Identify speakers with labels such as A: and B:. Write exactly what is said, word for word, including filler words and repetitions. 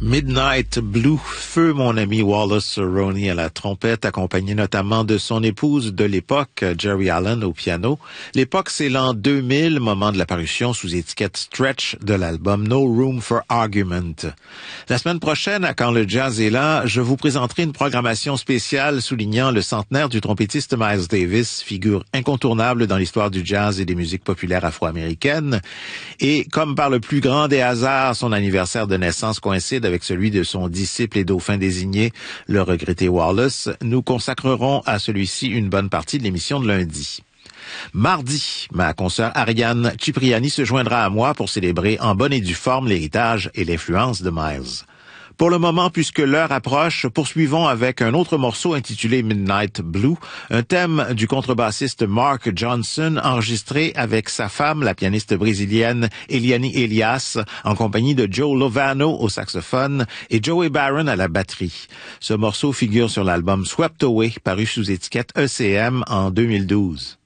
A: Midnight Blue, feu mon ami Wallace Roney à la trompette, accompagné notamment de son épouse de l'époque, Jerry Allen, au piano. L'époque, c'est l'an deux mille, moment de la parution sous étiquette Stretch de l'album No Room for Argument. La semaine prochaine, à Quand le jazz est là, je vous présenterai une programmation spéciale soulignant le centenaire du trompettiste Miles Davis, figure incontournable dans l'histoire du jazz et des musiques populaires afro-américaines. Et comme par le plus grand des hasards, son anniversaire de naissance coïncide avec celui de son disciple et dauphin désigné, le regretté Wallace, nous consacrerons à celui-ci une bonne partie de l'émission de lundi. Mardi, ma consoeur Ariane Cipriani se joindra à moi pour célébrer en bonne et due forme l'héritage et l'influence de Miles. Pour le moment, puisque l'heure approche, poursuivons avec un autre morceau intitulé Midnight Blue, un thème du contrebassiste Mark Johnson enregistré avec sa femme, la pianiste brésilienne Eliane Elias, en compagnie de Joe Lovano au saxophone et Joey Barron à la batterie. Ce morceau figure sur l'album Swept Away, paru sous étiquette E C M en deux mille douze.